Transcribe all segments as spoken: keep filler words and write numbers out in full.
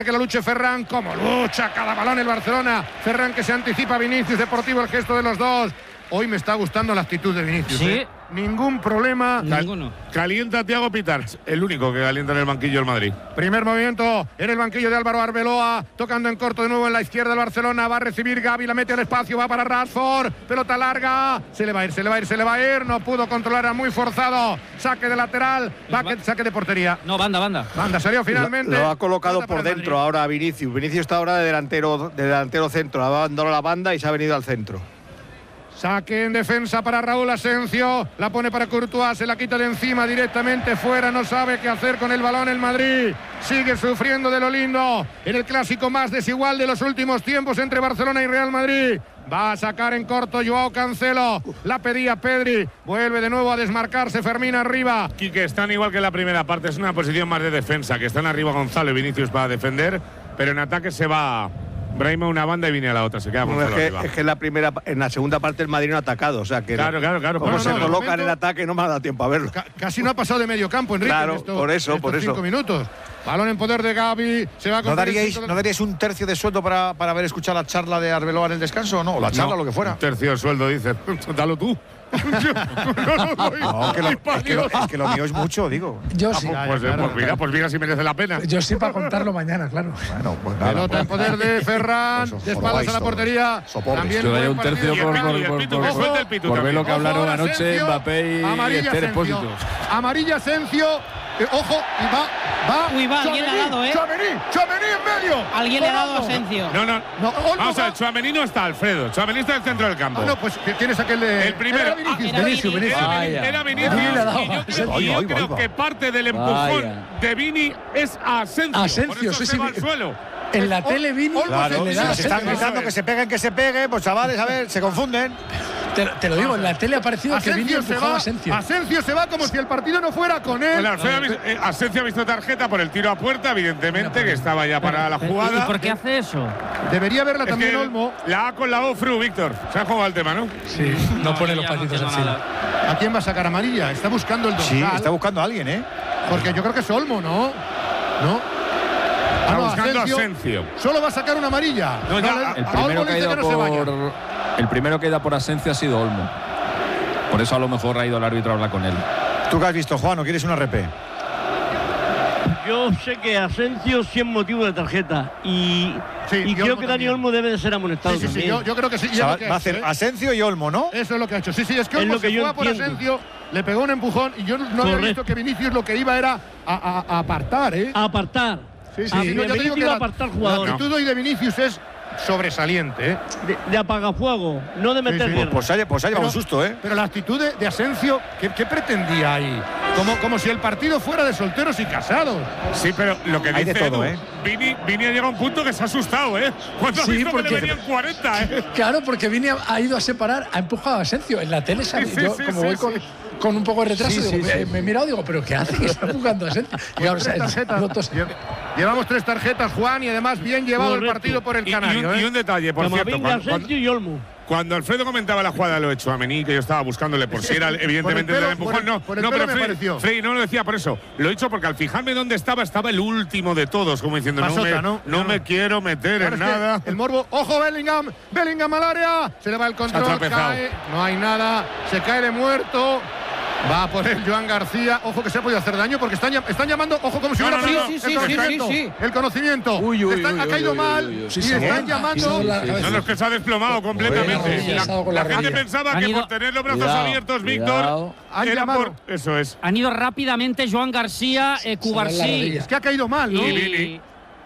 Que la luche Ferran, como lucha cada balón el Barcelona. Ferran que se anticipa a Vinicius, Deportivo el gesto de los dos. Hoy me está gustando la actitud de Vinicius. Sí. ¿eh? Ningún problema. Ninguno. Calienta a Thiago Pitarch, el único que calienta en el banquillo del Madrid. Primer movimiento en el banquillo de Álvaro Arbeloa, tocando en corto de nuevo en la izquierda del Barcelona. Va a recibir Gavi, la mete al espacio, va para Rashford. Pelota larga, se le va a ir, se le va a ir, se le va a ir. No pudo controlar, era muy forzado. Saque de lateral, va, saque de portería. No, banda, banda. Banda, salió finalmente. Lo, lo ha colocado por dentro ahora Vinicius. Vinicius está ahora de delantero, de delantero centro. Ha abandonado la banda y se ha venido al centro. Saque en defensa para Raúl Asensio, la pone para Courtois, se la quita de encima directamente fuera, no sabe qué hacer con el balón el Madrid, sigue sufriendo de lo lindo, en el clásico más desigual de los últimos tiempos entre Barcelona y Real Madrid. Va a sacar en corto Joao Cancelo, la pedía Pedri, vuelve de nuevo a desmarcarse Fermín arriba. Quique, están igual que en la primera parte, es una posición más de defensa, que están arriba Gonzalo y Vinicius para defender, pero en ataque se va Brahim a una banda y viene a la otra, se queda no, Gonzalo es, que, arriba. es que en la primera, en la segunda parte el Madrid no ha atacado, o sea que claro, claro, claro. Como Bueno, se no, colocan momento, en ataque no me ha dado tiempo a verlo. Ca casi no ha pasado de medio campo, Enrique. Claro, en esto, por eso, en por eso. Cinco minutos. Balón en poder de Gavi, se va a ¿No daríais, ¿No daríais un tercio de sueldo para, para haber escuchado la charla de Arbeloa en el descanso o no? O la charla, no, lo que fuera. Un tercio de sueldo, dices. Dalo tú. Yo, no lo doy. No, que lo, es, que lo, es que lo mío es mucho, digo. Yo Ah, sí. pues, ya, pues, claro, pues mira, claro. pues mira si merece la pena. Yo sí para contarlo mañana, claro. Bueno, pues nada. Pelota en poder de Ferran, Pues os de espaldas a la todos. portería. So pobres. También Yo daría buen un tercio partido. por, Y el por, Pitu, y el por, Pitu, por, que suelte el Pitu por ver también. lo que hablaron Ojo, anoche Asensio. Mbappé y Amarilla Esther Asensio. Expósito. Amarilla Asensio. Eh, ojo, y va, va. Uy, va, alguien le ha dado, ¿eh? Chouameni, Chouameni en medio. Alguien le ha dado a Colando. Asensio. No, no. No, Olmo Vamos a ver, va. Chouameni no está, Alfredo. Chouameni está en el centro del campo. Ah, no, pues tienes aquel de. El primero. Era Vinicius. Ah, era Vinicius, Vinicius. Era, Vaya. era Vinicius. Vaya. Y yo creo, Vaya, y yo vaya, creo vaya. que parte del empujón Vaya. de Vini es a Asensio. Asensio, Por eso sí, se sí, va vi- al suelo. En la Ol- tele Vini Olmo Claro, se le da si a se están Asensio. gritando que se peguen, que se peguen, pues chavales, a ver, se confunden. te, te lo digo, en la tele ha parecido que Vini Asensio se empujaba va. a Asensio. Asensio se va como si el partido no fuera con él. Bueno, Alfredo ha visto- eh, Asensio ha visto tarjeta por el tiro a puerta, evidentemente, que estaba ya para la ¿Y jugada. por qué hace eso? Debería verla Es también que Olmo. la A con la O, Fru, Víctor. Se ha jugado el tema, ¿no? Sí, no pone los ya no patitos entiendo encima. nada. ¿A quién va a sacar amarilla? Está buscando el dorsal. Sí, está buscando a alguien, ¿eh? Porque yo creo que es Olmo, ¿no? ¿No? Está Ah, no, buscando a Asensio. Asensio. Solo va a sacar una amarilla. No, ya, le- el a El Olmo primero, le que ha dice ido que no se vaya. por, el primero que ha ido por Asensio ha sido Olmo. Por eso a lo mejor ha ido el árbitro a hablar con él. ¿Tú qué has visto, Juan, o quieres una R P? Yo sé que Asensio sí es motivo de tarjeta y, Sí, y y creo Olmo que Dani también. Olmo debe de ser amonestado Sí, sí, sí, también. yo, yo creo que sí. y O es sea, lo que va a ha hecho, hacer ¿eh? Asensio y Olmo, ¿no? Eso es lo que ha hecho. Sí, sí, es que Es Olmo lo que se yo fue a por entiendo. Asensio, le pegó un empujón y yo no había Correcto. visto que Vinicius lo que iba era a, a- a apartar, ¿eh? A apartar. Sí, sí, A- sí, de no, yo te digo Vinicius que a la, apartar la jugadores. actitud hoy de Vinicius es sobresaliente, ¿eh? De, de apagafuego, no de meter sí. guerra. Pues haya, pues haya Pero- un susto, ¿eh? Pero la actitud de, de Asensio, ¿qué, qué pretendía ahí? Como, como si el partido fuera de solteros y casados. Sí, pero lo que Hay dice de todo, Edu, ¿eh? Vini, Vini ha llegado a un punto que se ha asustado, ¿eh? Cuando ha Sí, visto que porque- le venían cuarenta, ¿eh? Claro, porque Vini ha, ha ido a separar, ha empujado a Asensio. En la tele, ¿sabes? Sí, sí, Yo, sí, como sí, voy con, sí. con un poco de retraso, Sí, digo, sí, me, sí. me he mirado, digo, ¿pero qué hace? Que está empujando a Asensio. Y ahora, o sea, Tres tarjetas. notos- Lle- Llevamos tres tarjetas, Juan, y además bien llevado el Correcto. partido por el Y, y Canario, un, y ¿eh? un detalle, por cierto. Camavinga, Cuando, cuando- Asensio y Olmo. cuando Alfredo comentaba la jugada de lo de Chouameni, que yo estaba buscándole por si era evidentemente por el el pelo, empujón, por el- no, por el no, pelo pero me Frey, pareció. Frey no lo decía por eso. Lo he dicho porque al fijarme dónde estaba, estaba el último de todos, como diciendo, no, Pasota, me, ¿no? no No. me quiero meter Claro, en es que nada. El morbo. ¡Ojo, Bellingham! ¡Bellingham al área! Se le va el control, tropezado. cae. No hay nada. Se cae de muerto. Va a por él Joan García. Ojo que se ha podido hacer daño porque están, llam- están llamando. Ojo como si No, hubiera no, no, perdido no. el Sí, sí, sí, conocimiento. sí, sí. El conocimiento. Uy, uy, Está- uy, ha uy, caído uy, mal uy, uy, uy. y Sí, sí, están ¿eh? llamando. Sí, sí, sí. No, no, es que se ha desplomado completamente. Bueno, la estado con la la gente rodilla. pensaba Han que ido- por tener los brazos Cuidado, abiertos, cuidado. Víctor, Han era llamado. por… Eso es. Han ido rápidamente Joan García, eh, Se le va la Cubarsí rodilla. Es que ha caído mal, ¿no? Y y, Vini.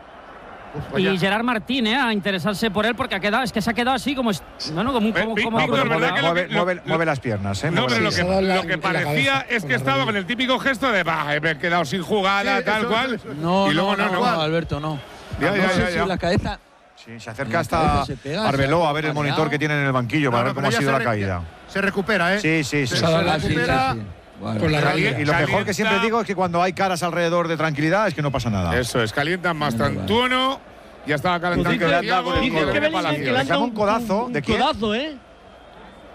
Uf, y vaya. Gerard Martín, eh, a interesarse por él porque ha quedado, es que se ha quedado así como, es- bueno, como un Eh, como, Víctor, como- ¿verdad como- que lo Mueve, que- lo- mueve- lo- mueve las piernas, ¿eh? No, Mueve pero lo las que, se ha dado la- lo que la parecía cabeza es con que la estaba rodilla. con el típico gesto de, bah, me he quedado sin jugada, Sí, tal eso, cual. eso, eso. No, y luego no, no, no, no. Alberto, no. Ya, no ya, sé ya, si ya. la cabeza. Sí, se acerca La hasta cabeza se pega, Arbeloa se ha a ver el paleado. monitor que tiene en el banquillo para No, ver no, cómo ha pero sido ya la se re- caída. Se recupera, ¿eh? Sí, sí, sí. Se ha dado se la- recupera. sí, sí. Bueno. Con la Cali- rodilla. Y lo mejor que Calienta. siempre digo es que cuando hay caras alrededor de tranquilidad es que no pasa nada. Eso es, calientan más. Vale, vale. Tantuono ya estaba calentando. Dice- el Thiago, dice y que viene Bellingham Palacios. que le han Le clava dado un codazo, un ¿de quién? codazo, ¿eh?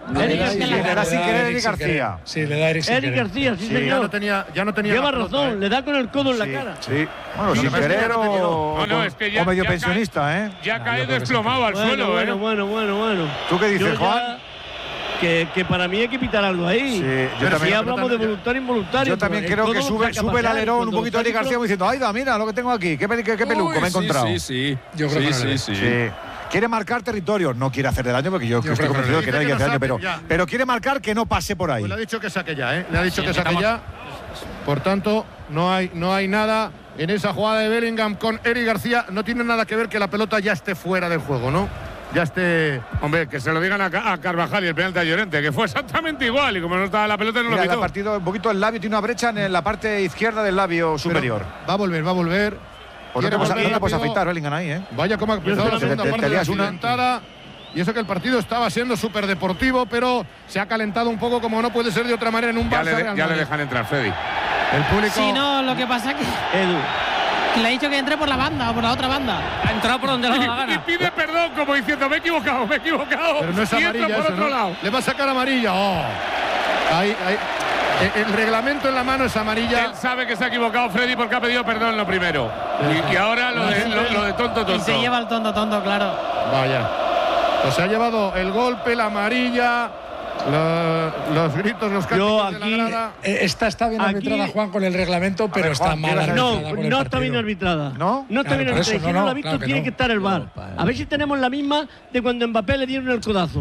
Eric García. García. Le da sin querer Eric sin García. querer. Sí, le da Eric sin Eric querer. García, sí, Sí, ya señor. no tenía, ya no tenía Lleva la pelota, razón, ¿eh? le da con el codo en la Sí, cara. sí. Bueno, Lo sin que pasa es que querer ya no tenía- o, No, no, o- es que ya- o medio ya cae- pensionista, ¿eh? Ya No, cae yo creo que desplomado al Bueno, suelo, bueno, ¿eh? bueno, bueno, bueno. ¿Tú qué dices, Yo ya- Juan? Que, que para mí hay que quitar algo ahí. Sí, yo Pero también- si hablamos de voluntario involuntario. Yo también pero creo el que codo sube, saca sube el pasear, alerón un cuando poquito Eric está García como diciendo, ¡ay, da, mira lo que tengo aquí! ¡Qué, pe- qué, qué peluco Uy, me he sí, encontrado! Sí, sí. Yo creo sí, que no le sí, ve. sí. Sí. Quiere marcar territorio, no quiere hacerle daño porque yo, Yo estoy creo que convencido no de que le nadie dice hace que daño, no pero, saque ya. pero quiere marcar que no pase por ahí. Pues le ha dicho que saque ya, ¿eh? Le ha dicho Sí, que saque estamos- ya. Por tanto, no hay, no hay nada en esa jugada de Bellingham con Eric García. No tiene nada que ver que la pelota ya esté fuera del juego, ¿no? Ya esté. Hombre, que se lo digan a, Ca- a Carvajal y el penalti a Llorente, que fue exactamente igual. Y como no estaba la pelota, no Mira, lo le ha pitó. partido un poquito el labio, tiene una brecha en la parte izquierda del labio superior. Va a volver, va a volver. Pues no Quiere te puedes, volver no te puedes rápido. afeitar, Bellingham, ahí, ¿eh? Vaya como ha empezado la Te- segunda te- parte te de la lías una. accidentada. Y eso que el partido estaba siendo súper deportivo, pero se ha calentado un poco como no puede ser de otra manera en un Ya, Barça le, Real ya le Madrid. dejan entrar, Freddy. El público. Sí, no, lo que pasa es que, Edu. que le ha dicho que entre por la banda o por la otra banda. Ha entrado por donde le da la Y gana. pide perdón, como diciendo, me he equivocado, me he equivocado. Pero no es y entra amarilla por eso, otro ¿no? lado. Le va a sacar amarilla. Oh. Ahí, ahí. El, el reglamento en la mano es amarilla. Él sabe que se ha equivocado, Freddy, porque ha pedido perdón lo primero. Y, y ahora lo de, lo, lo de tonto, tonto. Y se lleva el tonto, tonto, claro. Vaya. Pues se ha llevado el golpe, la amarilla, la- los gritos, los Yo cánticos de aquí- la grada. Eh, Esta está bien Aquí- arbitrada, Juan, con el reglamento, pero ver, está Juan, mal ¿qué vas a arbitrada. No, por el no está partido. bien arbitrada. ¿No? No está Claro, bien por eso, arbitrada. Y si no, no, no, la ha visto, claro que tiene no. que estar el V A R. A ver si tenemos la misma de cuando Mbappé le dieron el codazo.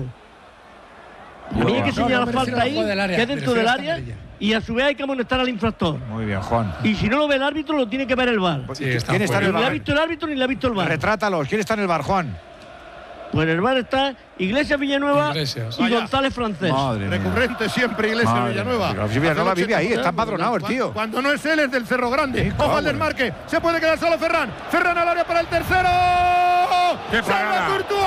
A mí hay que No, señalar no, me refiero falta a ahí, fuera del área, que es me dentro del refiero a esta área, amarilla. y a su vez hay que amonestar al infractor. Muy bien, Juan. Y si no lo ve el árbitro, lo tiene que ver el V A R. Pues, Sí, ¿quién está está en fuera. el Ni le ha bar? visto el árbitro ni le ha visto el V A R. Retrátalos. ¿Quién está en el bar, Juan? Pues en el V A R está Iglesias Villanueva Iglesias. y Vaya. González Francés. Madre mía. Recurrente siempre Iglesias Madre Villanueva. mía. Si Villanueva Hace vive ahí, ochenta- está empadronado el tío. Cuando no es él, es del Cerro Grande. Sí, Ojo al cabrón. desmarque. Se puede quedar solo Ferran. Ferran al área para el tercero. ¡Qué ¡Salva parada! Courtois!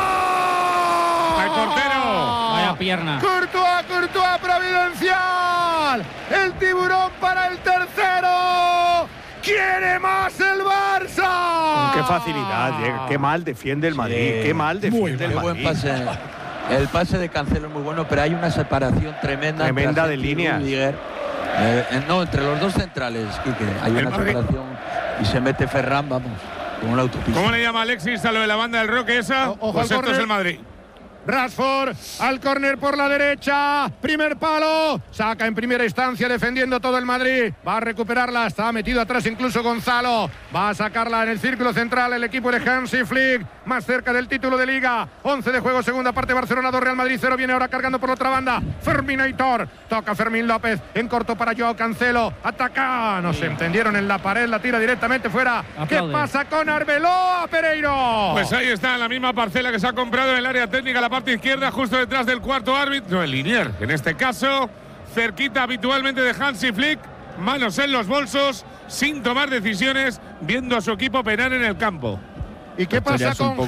¡Al portero! Vaya pierna. Courtois, Courtois providencial. El tiburón para el tercero. ¡Quiere más el Barça! Qué facilidad, llega, qué mal defiende el Madrid, qué mal defiende el Qué buen Madrid. pase. El pase de Cancelo es muy bueno, pero hay una separación tremenda. entre Tremenda de Asensi y líneas. Rüdiger. Eh, eh, no, entre los dos centrales, Quique. Hay El una Madrid- separación y se mete Ferran, vamos, como la autopista. ¿Cómo le llama Alexis a lo de la banda del Roque esa? O- ojo Pues al esto es córner. el Madrid. Rashford al córner por la derecha. Primer palo. Saca en primera instancia defendiendo todo el Madrid. Va a recuperarla. Está metido atrás incluso Gonzalo. Va a sacarla en el círculo central el equipo de Hansi Flick. Más cerca del título de Liga. once de juego, segunda parte. Barcelona dos, Real Madrid cero. Viene ahora cargando por la otra banda. Ferminator. Toca Fermín López. En corto para Joao Cancelo. Ataca. No se entendieron en la pared. La tira directamente fuera. ¿Qué Aplaude. pasa con Arbeloa, Pereiro? Pues ahí está, en la misma parcela que se ha comprado en el área técnica, la parte izquierda, justo detrás del cuarto árbitro, el Linier. En este caso, cerquita habitualmente de Hansi Flick, manos en los bolsos, sin tomar decisiones, viendo a su equipo penar en el campo. ¿Y qué Esto ya pasa es un con poco-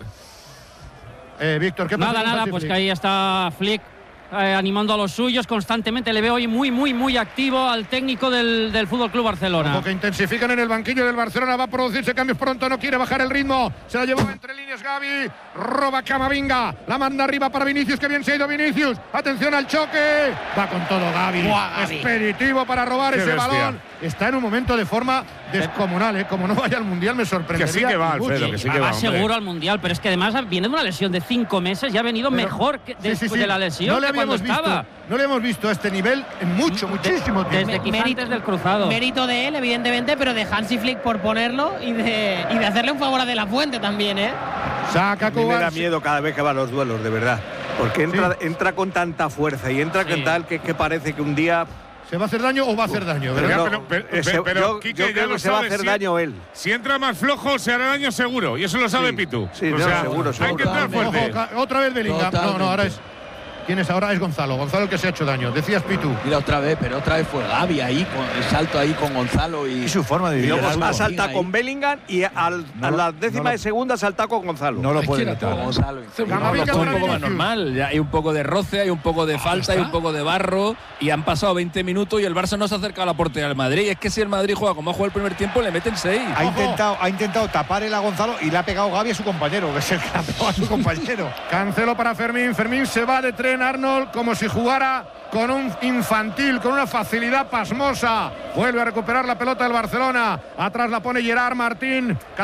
Eh, Víctor, ¿qué pasa Nada, con nada, Hansi pues Flick? que ahí está Flick eh, animando a los suyos constantemente. Le veo hoy muy, muy, muy activo al técnico del, del Fútbol Club Barcelona. Ojo que intensifican en el banquillo del Barcelona. Va a producirse cambios pronto. No quiere bajar el ritmo. Se la llevó entre líneas Gavi. Roba Camavinga. La manda arriba para Vinicius. Que bien se ha ido Vinicius. Atención al choque. Va con todo Gavi. Buah, Gavi. Expeditivo para robar Qué ese bestia. balón. Está en un momento de forma descomunal. ¿eh? Como no vaya al Mundial me sorprendería. Que sí que va, mucho. Alfredo, que sí va, que va, va hombre. seguro al Mundial, pero es que además viene de una lesión de cinco meses y ha venido Pero- mejor que Sí, después sí, sí. de la lesión No le que cuando habíamos visto. estaba. No le hemos visto a este nivel en mucho, muchísimo tiempo. Desde quizá Mérito- antes del cruzado. Mérito de él, evidentemente, pero de Hansi Flick por ponerlo y de, y de hacerle un favor a De La Fuente también, ¿eh? Saca A mí me da Cubas. miedo cada vez que va a los duelos, de verdad. Porque entra, entra con tanta fuerza y entra con Sí. tal que, que parece que un día. ¿Se va a hacer daño o va a hacer daño? Pero ¿verdad? no, pero- pero- ese- pero- pero, yo, Quique, yo ya creo lo que se va a sabes, hacer si- daño él. Si entra más flojo, se hará daño seguro. Y eso lo sabe Sí, Pitu. sí, o no, sea, seguro, hay seguro. que entrar fuerte. Ojo, ca- otra vez Bellingham. No, no, ahora es. ¿Quién es ahora? Es Gonzalo. Gonzalo el que se ha hecho daño. Decías Pitu. Mira otra vez, pero otra vez fue Gavi ahí, con el salto ahí con Gonzalo y, Y su forma de Y vivir. luego algo ha así saltado ahí. con Bellingham y al- No a lo- la no décima lo- de segunda ha saltado con Gonzalo. No lo Ay, puede quiera evitar. todo. Gonzalo. Camavinga Esto es un para poco más Vinicius. normal. Ya hay un poco de roce, hay un poco de falta, hay un poco de barro. Y han pasado veinte minutos y el Barça no se acerca a la portería del Madrid. Es que si el Madrid juega como ha jugado el primer tiempo, le meten seis. Ha Ojo. intentado, ha intentado tapar el a Gonzalo y le ha pegado Gavi a su compañero, que es el que le ha pegado a su compañero. Cancelo para Fermín. Fermín se va de tres. bien Arnold, como si jugara con un infantil, con una facilidad pasmosa. Vuelve a recuperar la pelota del Barcelona. Atrás la pone Gerard Martín.